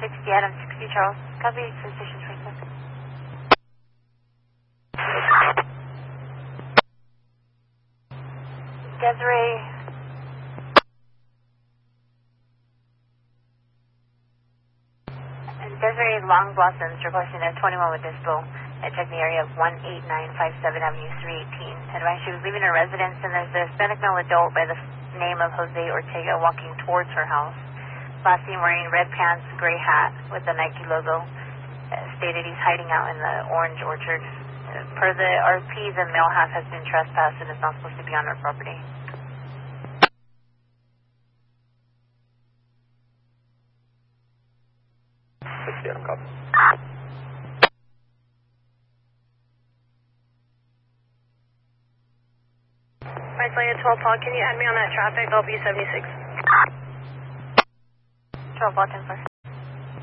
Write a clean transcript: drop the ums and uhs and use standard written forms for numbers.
60 Adam, 60 Charles. Copy, Station 26. Desiree. And Desiree Long Blossoms requesting a 21 with dispo at checking the area of 18957 Avenue 318. Advised she was leaving her residence and there's a Hispanic male adult by the name of Jose Ortega walking towards her house. Last seen wearing red pants, gray hat with the Nike logo. Stated he's hiding out in the orange orchard. Per the RP, the male half has been trespassed and is not supposed to be on our property. Copy. Right lane at 12 Paul, can you add me on that traffic? I'll be 76. 12 Ball 10 first.